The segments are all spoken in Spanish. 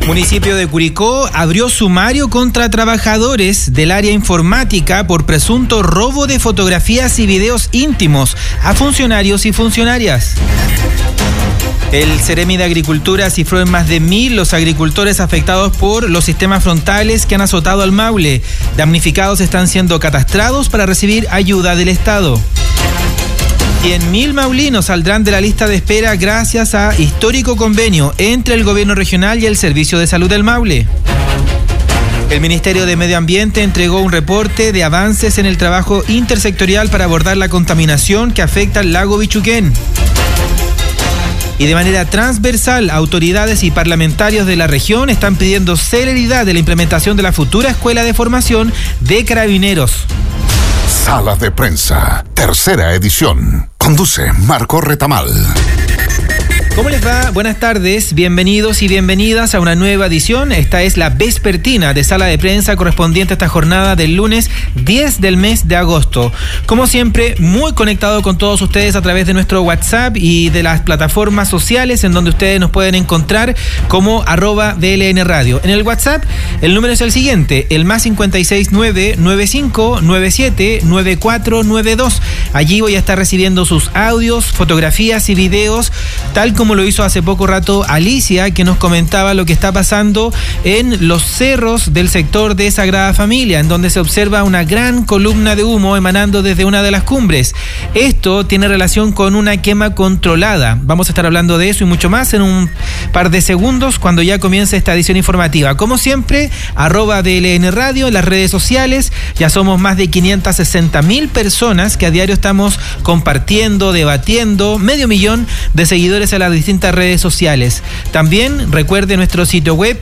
Municipio de Curicó abrió sumario contra trabajadores del área informática por presunto robo de fotografías y videos íntimos a funcionarios y funcionarias. El Ceremi de Agricultura cifró en más de 1.000 los agricultores afectados por los sistemas frontales que han azotado al Maule. Damnificados están siendo catastrados para recibir ayuda del Estado. 100.000 maulinos saldrán de la lista de espera gracias a histórico convenio entre el gobierno regional y el Servicio de Salud del Maule. El Ministerio de Medio Ambiente entregó un reporte de avances en el trabajo intersectorial para abordar la contaminación que afecta al lago Bichuquén. Y de manera transversal, autoridades y parlamentarios de la región están pidiendo celeridad de la implementación de la futura escuela de formación de carabineros. Sala de Prensa, tercera edición. Conduce Marco Retamal. ¿Cómo les va? Buenas tardes, bienvenidos y bienvenidas a una nueva edición. Esta es la vespertina de Sala de Prensa correspondiente a esta jornada del lunes 10 del mes de agosto. Como siempre, muy conectado con todos ustedes a través de nuestro WhatsApp y de las plataformas sociales en donde ustedes nos pueden encontrar como @DLN Radio. En el WhatsApp, el número es el siguiente, el +569 95 97 9492. Allí voy a estar recibiendo sus audios, fotografías y videos, tal como lo hizo hace poco rato Alicia, que nos comentaba lo que está pasando en los cerros del sector de Sagrada Familia, en donde se observa una gran columna de humo emanando desde una de las cumbres. Esto tiene relación con una quema controlada. Vamos a estar hablando de eso y mucho más en un par de segundos cuando ya comience esta edición informativa. Como siempre, @DLN Radio en las redes sociales. Ya somos más de 560.000 personas que a diario estamos compartiendo, debatiendo, 500.000 de seguidores a las distintas redes sociales. También recuerde nuestro sitio web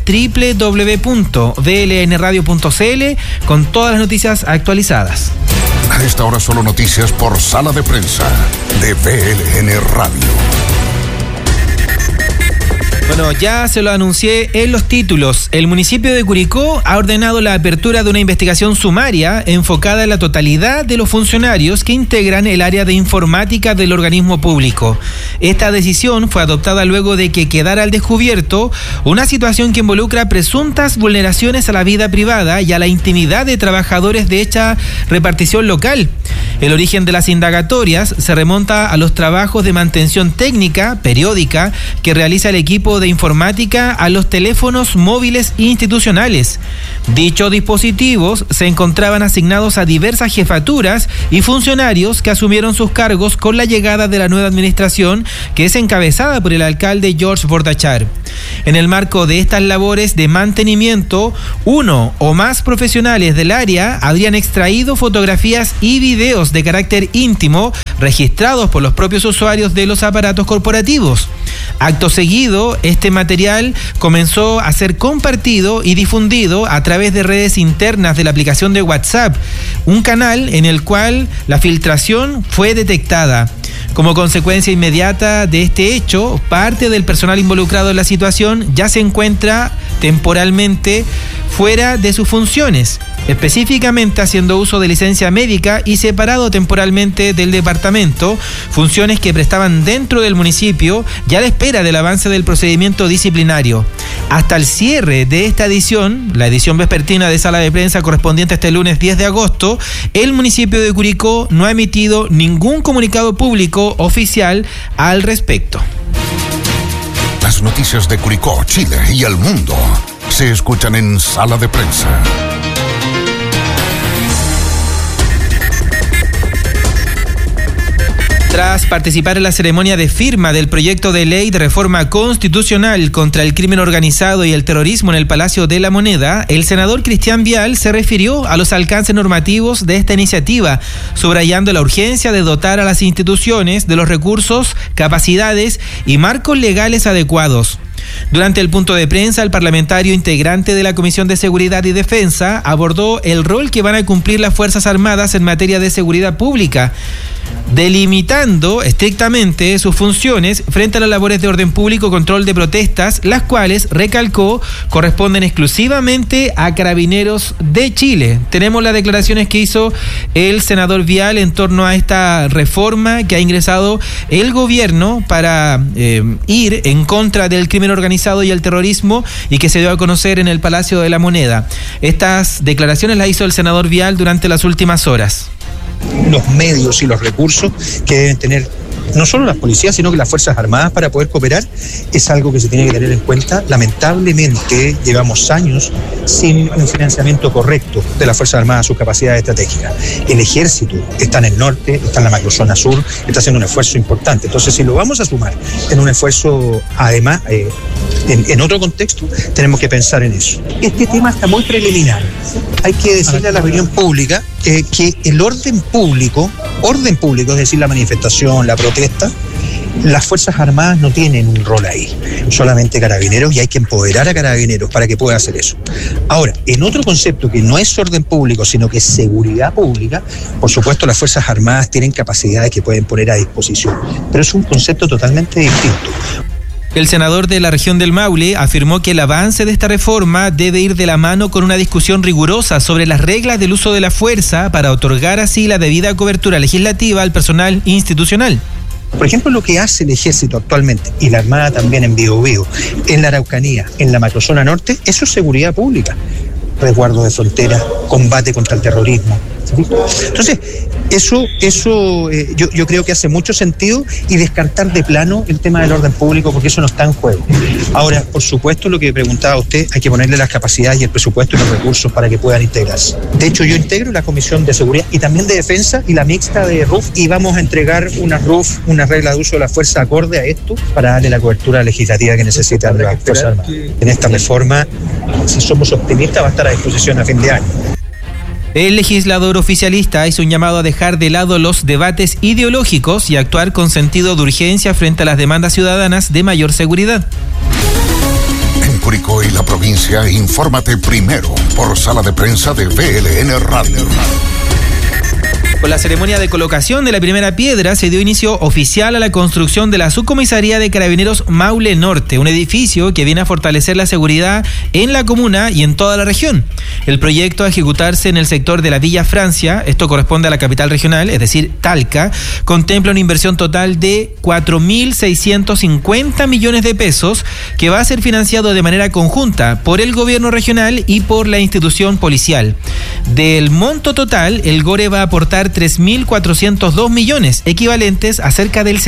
www.dlnradio.cl con todas las noticias actualizadas. A esta hora solo noticias por Sala de Prensa de BLN Radio. Bueno, ya se lo anuncié en los títulos. El municipio de Curicó ha ordenado la apertura de una investigación sumaria enfocada en la totalidad de los funcionarios que integran el área de informática del organismo público. Esta decisión fue adoptada luego de que quedara al descubierto una situación que involucra presuntas vulneraciones a la vida privada y a la intimidad de trabajadores de hecha repartición local. El origen de las indagatorias se remonta a los trabajos de mantención técnica periódica que realiza el equipo de informática a los teléfonos móviles institucionales. Dichos dispositivos se encontraban asignados a diversas jefaturas y funcionarios que asumieron sus cargos con la llegada de la nueva administración, que es encabezada por el alcalde George Bordachar. En el marco de estas labores de mantenimiento, uno o más profesionales del área habrían extraído fotografías y videos de carácter íntimo registrados por los propios usuarios de los aparatos corporativos. Acto seguido, este material comenzó a ser compartido y difundido a través de redes internas de la aplicación de WhatsApp, un canal en el cual la filtración fue detectada. Como consecuencia inmediata de este hecho, parte del personal involucrado en la situación ya se encuentra temporalmente fuera de sus funciones, específicamente haciendo uso de licencia médica y separado temporalmente del departamento, funciones que prestaban dentro del municipio ya a la espera del avance del procedimiento disciplinario. Hasta el cierre de esta edición, la edición vespertina de Sala de Prensa correspondiente a este lunes 10 de agosto, el municipio de Curicó no ha emitido ningún comunicado público oficial al respecto. Las noticias de Curicó, Chile y el mundo se escuchan en Sala de Prensa. Tras participar en la ceremonia de firma del proyecto de ley de reforma constitucional contra el crimen organizado y el terrorismo en el Palacio de la Moneda, el senador Cristian Vial se refirió a los alcances normativos de esta iniciativa, subrayando la urgencia de dotar a las instituciones de los recursos, capacidades y marcos legales adecuados. Durante el punto de prensa, el parlamentario integrante de la Comisión de Seguridad y Defensa abordó el rol que van a cumplir las Fuerzas Armadas en materia de seguridad pública. delimitando estrictamente sus funciones frente a las labores de orden público, control de protestas, las cuales, recalcó, corresponden exclusivamente a Carabineros de Chile. Tenemos las declaraciones que hizo el senador Vial en torno a esta reforma que ha ingresado el gobierno para ir en contra del crimen organizado y el terrorismo, y que se dio a conocer en el Palacio de la Moneda. Estas declaraciones las hizo el senador Vial durante las últimas horas. Los medios y los recursos que deben tener no solo las policías, sino que las Fuerzas Armadas para poder cooperar, es algo que se tiene que tener en cuenta. Lamentablemente, llevamos años sin un financiamiento correcto de las Fuerzas Armadas a sus capacidades estratégicas. El Ejército está en el norte, está en la macrozona sur, está haciendo un esfuerzo importante. Entonces, si lo vamos a sumar en un esfuerzo, además, en otro contexto, tenemos que pensar en eso. Este tema está muy preliminar. Hay que decirle a la opinión pública que el orden público, es decir, la manifestación, la protesta, las Fuerzas Armadas no tienen un rol ahí, solamente Carabineros, y hay que empoderar a Carabineros para que pueda hacer eso. Ahora, en otro concepto que no es orden público, sino que es seguridad pública, por supuesto las Fuerzas Armadas tienen capacidades que pueden poner a disposición, pero es un concepto totalmente distinto. El senador de la región del Maule afirmó que el avance de esta reforma debe ir de la mano con una discusión rigurosa sobre las reglas del uso de la fuerza para otorgar así la debida cobertura legislativa al personal institucional. Por ejemplo, lo que hace el Ejército actualmente, y la Armada también en Biobío, en la Araucanía, en la macrozona norte, eso es seguridad pública. Resguardo de fronteras, combate contra el terrorismo. Entonces, yo creo que hace mucho sentido, y descartar de plano el tema del orden público, porque eso no está en juego. Ahora, por supuesto, lo que preguntaba usted, hay que ponerle las capacidades y el presupuesto y los recursos para que puedan integrarse. De hecho, yo integro la Comisión de Seguridad y también de Defensa y la mixta de RUF, y vamos a entregar una regla de uso de la fuerza acorde a esto para darle la cobertura legislativa que necesitan las Fuerzas Armadas. En esta reforma, si somos optimistas, va a estar a disposición a fin de año. El legislador oficialista hizo un llamado a dejar de lado los debates ideológicos y actuar con sentido de urgencia frente a las demandas ciudadanas de mayor seguridad. En Curicó y la provincia, infórmate primero por Sala de Prensa de VLN Radio. Con la ceremonia de colocación de la primera piedra se dio inicio oficial a la construcción de la subcomisaría de Carabineros Maule Norte, un edificio que viene a fortalecer la seguridad en la comuna y en toda la región. El proyecto a ejecutarse en el sector de la Villa Francia, esto corresponde a la capital regional, es decir, Talca, contempla una inversión total de 4.650 millones de pesos que va a ser financiado de manera conjunta por el gobierno regional y por la institución policial. Del monto total, el GORE va a aportar 3.402 millones, equivalentes a cerca del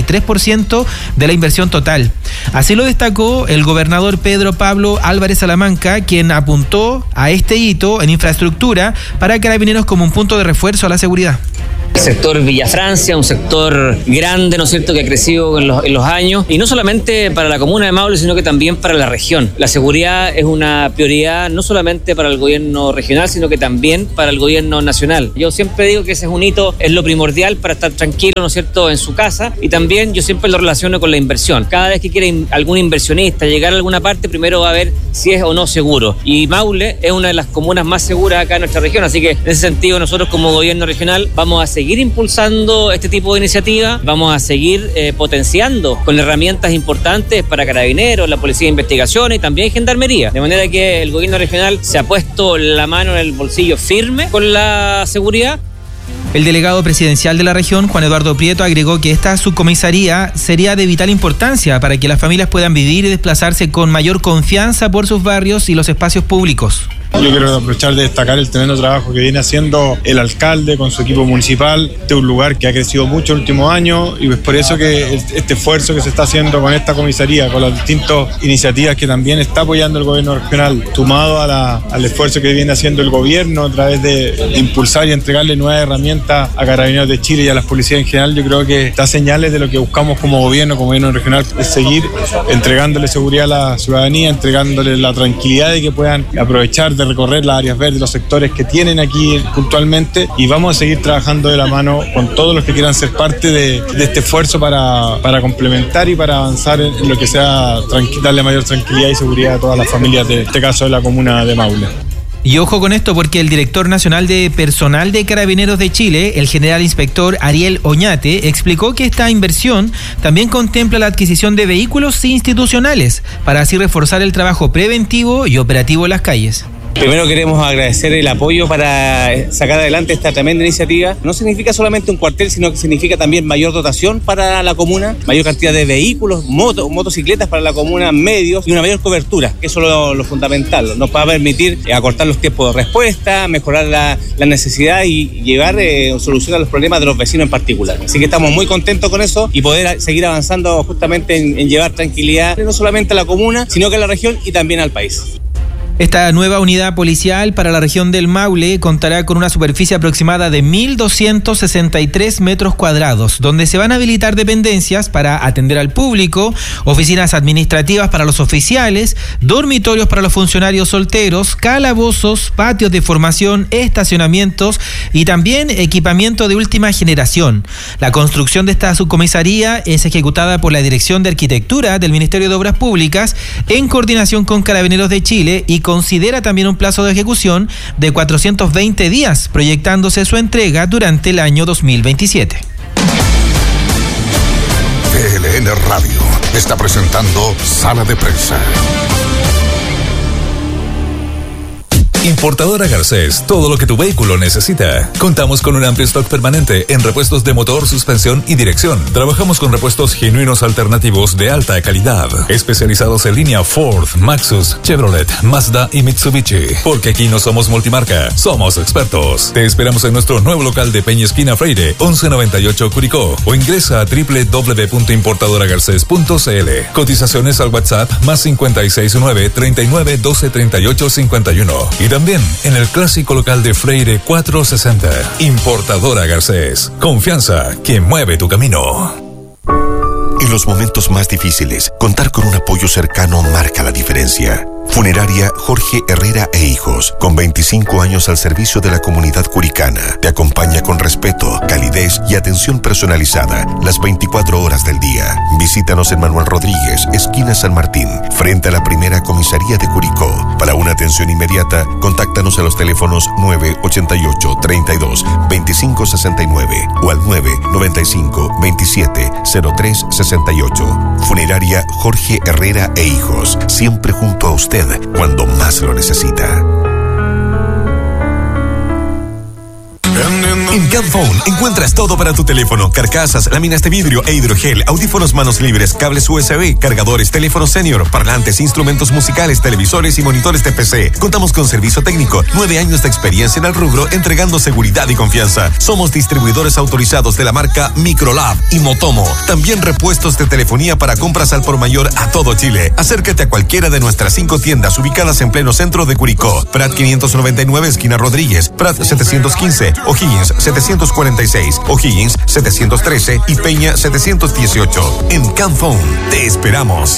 73% de la inversión total. Así lo destacó el gobernador Pedro Pablo Álvarez Salamanca, quien apuntó a este hito en infraestructura para Carabineros como un punto de refuerzo a la seguridad. El sector Villa Francia, un sector grande, ¿no es cierto?, que ha crecido en los años, y no solamente para la comuna de Maule, sino que también para la región. La seguridad es una prioridad no solamente para el gobierno regional, sino que también para el gobierno nacional. Yo siempre digo que ese es un hito, es lo primordial para estar tranquilo, ¿no es cierto?, en su casa, y también yo siempre lo relaciono con la inversión. Cada vez que quiere algún inversionista llegar a alguna parte, primero va a ver si es o no seguro. Y Maule es una de las comunas más seguras acá en nuestra región, así que en ese sentido nosotros como gobierno regional vamos a seguir impulsando este tipo de iniciativas, vamos a seguir potenciando con herramientas importantes para Carabineros, la Policía de Investigación y también Gendarmería. De manera que el gobierno regional se ha puesto la mano en el bolsillo firme con la seguridad. El delegado presidencial de la región, Juan Eduardo Prieto, agregó que esta subcomisaría sería de vital importancia para que las familias puedan vivir y desplazarse con mayor confianza por sus barrios y los espacios públicos. Yo quiero aprovechar de destacar el tremendo trabajo que viene haciendo el alcalde con su equipo municipal. Este es un lugar que ha crecido mucho en el último año, y es por eso que este esfuerzo que se está haciendo con esta comisaría, con las distintas iniciativas que también está apoyando el gobierno regional, sumado al esfuerzo que viene haciendo el gobierno a través de impulsar y entregarle nuevas herramientas a Carabineros de Chile y a las policías en general, yo creo que da señales de lo que buscamos como gobierno regional, es seguir entregándole seguridad a la ciudadanía, entregándole la tranquilidad de que puedan aprovechar de recorrer las áreas verdes, los sectores que tienen aquí puntualmente, y vamos a seguir trabajando de la mano con todos los que quieran ser parte de este esfuerzo para complementar y para avanzar en lo que sea darle mayor tranquilidad y seguridad a todas las familias de este caso de la comuna de Maule. Y ojo con esto porque el director nacional de personal de Carabineros de Chile, el general inspector Ariel Oñate, explicó que esta inversión también contempla la adquisición de vehículos institucionales para así reforzar el trabajo preventivo y operativo en las calles. Primero queremos agradecer el apoyo para sacar adelante esta tremenda iniciativa. No significa solamente un cuartel, sino que significa también mayor dotación para la comuna, mayor cantidad de vehículos, motocicletas para la comuna, medios y una mayor cobertura, que eso es lo fundamental. Nos va a permitir acortar los tiempos de respuesta, mejorar la necesidad y llevar solución a los problemas de los vecinos en particular. Así que estamos muy contentos con eso y poder seguir avanzando justamente en llevar tranquilidad no solamente a la comuna, sino que a la región y también al país. Esta nueva unidad policial para la región del Maule contará con una superficie aproximada de 1.263 metros cuadrados, donde se van a habilitar dependencias para atender al público, oficinas administrativas para los oficiales, dormitorios para los funcionarios solteros, calabozos, patios de formación, estacionamientos y también equipamiento de última generación. La construcción de esta subcomisaría es ejecutada por la Dirección de Arquitectura del Ministerio de Obras Públicas en coordinación con Carabineros de Chile y considera también un plazo de ejecución de 420 días, proyectándose su entrega durante el año 2027. TLN Radio está presentando Sala de Prensa. Importadora Garcés, todo lo que tu vehículo necesita. Contamos con un amplio stock permanente en repuestos de motor, suspensión y dirección. Trabajamos con repuestos genuinos alternativos de alta calidad, especializados en línea Ford, Maxus, Chevrolet, Mazda y Mitsubishi. Porque aquí no somos multimarca, somos expertos. Te esperamos en nuestro nuevo local de Peña Esquina Freire, 1198 Curicó, o ingresa a www.importadoragarces.cl. Cotizaciones al WhatsApp +569 39 12 38 51. Y también en el clásico local de Freire 460. Importadora Garcés. Confianza que mueve tu camino. En los momentos más difíciles, contar con un apoyo cercano marca la diferencia. Funeraria Jorge Herrera e Hijos, con 25 años al servicio de la comunidad curicana, te acompaña con respeto, calidez y atención personalizada las 24 horas del día. Visítanos en Manuel Rodríguez, esquina San Martín, frente a la primera comisaría de Curicó. Para una atención inmediata, contáctanos a los teléfonos 988 32 25 69 o al 995 27 03 68. Funeraria Jorge Herrera e Hijos, siempre junto a usted cuando más lo necesita. En Camphone encuentras todo para tu teléfono: carcasas, láminas de vidrio e hidrogel, audífonos manos libres, cables USB, cargadores, teléfono senior, parlantes, instrumentos musicales, televisores y monitores de PC. Contamos con servicio técnico, 9 años de experiencia en el rubro, entregando seguridad y confianza. Somos distribuidores autorizados de la marca Microlab y Motomo. También repuestos de telefonía para compras al por mayor a todo Chile. Acércate a cualquiera de nuestras 5 tiendas ubicadas en pleno centro de Curicó: Prat 599, esquina Rodríguez; Prat 715, O'Higgins 746, O'Higgins 713 y Peña 718. En Camphone te esperamos.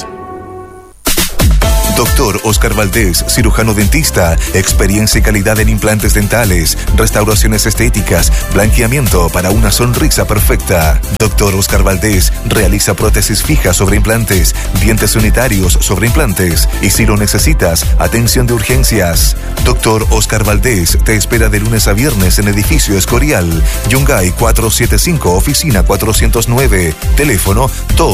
Dr. Oscar Valdés, cirujano dentista, experiencia y calidad en implantes dentales, restauraciones estéticas, blanqueamiento para una sonrisa perfecta. Dr. Oscar Valdés realiza prótesis fijas sobre implantes, dientes unitarios sobre implantes y, si lo necesitas, atención de urgencias. Dr. Oscar Valdés te espera de lunes a viernes en edificio Escorial, Yungay 475, oficina 409, teléfono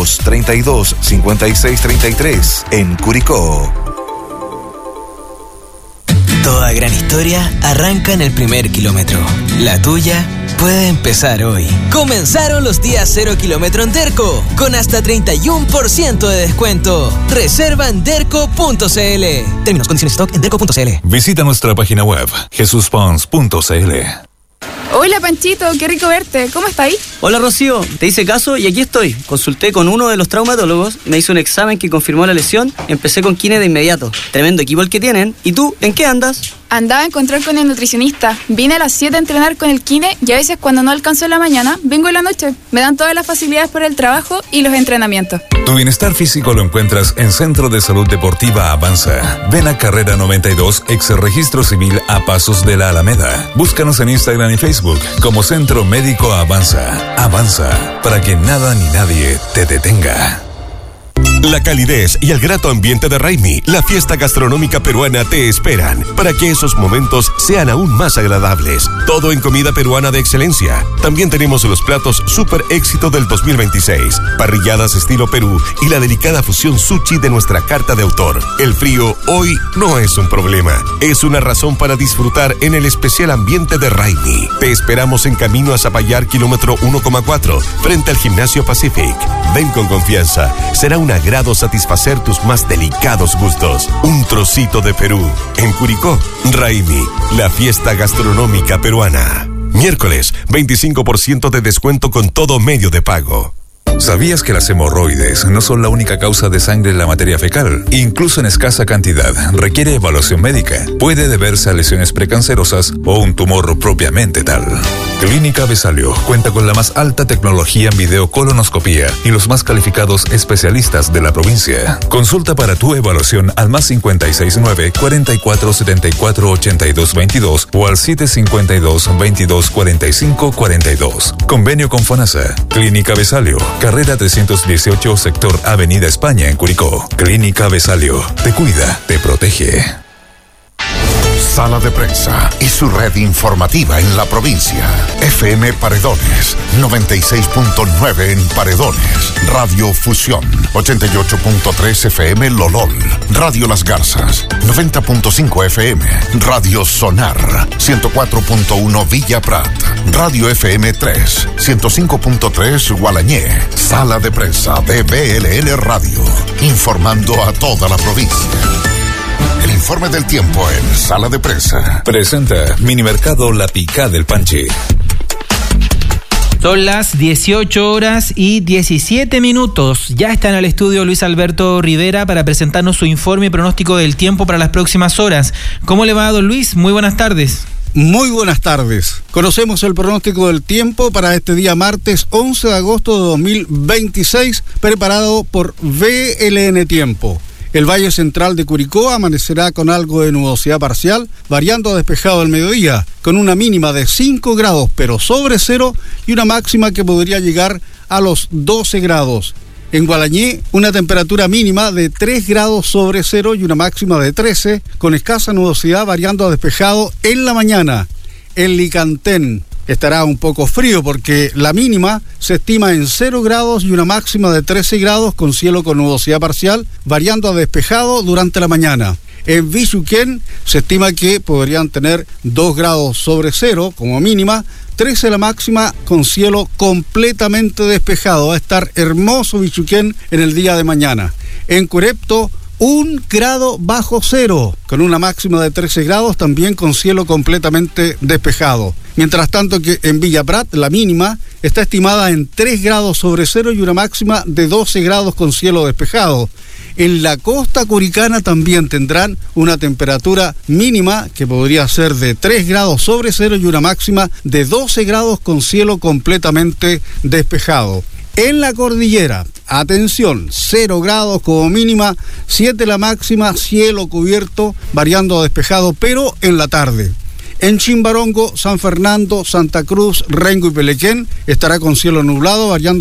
232-5633, en Curicó. Toda gran historia arranca en el primer kilómetro. La tuya puede empezar hoy. Comenzaron los días 0 kilómetro en Derco, con hasta 31% de descuento. Reserva en derco.cl. Términos, condiciones, stock en derco.cl. Visita nuestra página web, jesuspons.cl. Hola Panchito, qué rico verte. ¿Cómo está ahí? Hola Rocío, te hice caso y aquí estoy. Consulté con uno de los traumatólogos, me hizo un examen que confirmó la lesión, empecé con kine de inmediato. Tremendo equipo el que tienen. ¿Y tú, en qué andas? Andaba a encontrar con el nutricionista. Vine a las 7 a entrenar con el kine y a veces cuando no alcanzo en la mañana, vengo en la noche. Me dan todas las facilidades para el trabajo y los entrenamientos. Tu bienestar físico lo encuentras en Centro de Salud Deportiva Avanza. Ven a Carrera 92, ex Registro Civil, a pasos de la Alameda. Búscanos en Instagram y Facebook como Centro Médico Avanza. Avanza, para que nada ni nadie te detenga. La calidez y el grato ambiente de Raimi, la fiesta gastronómica peruana, te esperan para que esos momentos sean aún más agradables. Todo en comida peruana de excelencia. También tenemos los platos super éxito del 2026, parrilladas estilo Perú y la delicada fusión sushi de nuestra carta de autor. El frío hoy no es un problema, es una razón para disfrutar en el especial ambiente de Raimi. Te esperamos en camino a Zapallar, kilómetro 1,4, frente al Gimnasio Pacific. Ven con confianza, será un agrado satisfacer tus más delicados gustos. Un trocito de Perú. En Curicó, Raimi, la fiesta gastronómica peruana. Miércoles, 25% de descuento con todo medio de pago. ¿Sabías que las hemorroides no son la única causa de sangre en la materia fecal? Incluso en escasa cantidad, requiere evaluación médica. Puede deberse a lesiones precancerosas o un tumor propiamente tal. Clínica Besalio cuenta con la más alta tecnología en videocolonoscopía y los más calificados especialistas de la provincia. Consulta para tu evaluación al más 569-4474-8222 o al 752-2245-42. Convenio con FONASA. Clínica Besalio, carrera 318, sector Avenida España en Curicó. Clínica Besalio, te cuida, te protege. Sala de Prensa y su red informativa en la provincia. FM Paredones, 96.9 en Paredones. Radio Fusión, 88.3 FM Lolol. Radio Las Garzas, 90.5 FM. Radio Sonar, 104.1 Villa Prat. Radio FM 3, 105.3 Gualañé. Sala de Prensa de BLN Radio, informando a toda la provincia. El informe del tiempo en Sala de Prensa. Presenta Minimercado La Picá del Panchi. Son las 18 horas y 17 minutos. Ya está en el estudio Luis Alberto Rivera para presentarnos su informe y pronóstico del tiempo para las próximas horas. ¿Cómo le va, don Luis? Muy buenas tardes. Muy buenas tardes. Conocemos el pronóstico del tiempo para este día martes 11 de agosto de 2026, preparado por BLN Tiempo. El Valle Central de Curicó amanecerá con algo de nubosidad parcial, variando a despejado al mediodía, con una mínima de 5 grados, pero sobre cero, y una máxima que podría llegar a los 12 grados. En Gualañé, una temperatura mínima de 3 grados sobre cero y una máxima de 13, con escasa nubosidad variando a despejado en la mañana. En Licantén estará un poco frío porque la mínima se estima en 0 grados y una máxima de 13 grados con cielo con nubosidad parcial, variando a despejado durante la mañana. En Villuquén se estima que podrían tener 2 grados sobre cero como mínima, 13 la máxima con cielo completamente despejado. Va a estar hermoso Villuquén en el día de mañana. En Curepto, 1 grado bajo cero, con una máxima de 13 grados, también con cielo completamente despejado. Mientras tanto que en Villa Prat, la mínima está estimada en 3 grados sobre cero y una máxima de 12 grados con cielo despejado. En la costa curicana también tendrán una temperatura mínima que podría ser de 3 grados sobre cero y una máxima de 12 grados con cielo completamente despejado. En la cordillera, atención, 0 grados como mínima, 7 la máxima, cielo cubierto, variando a despejado, pero en la tarde. En Chimbarongo, San Fernando, Santa Cruz, Rengo y Pelequén estará con cielo nublado, variando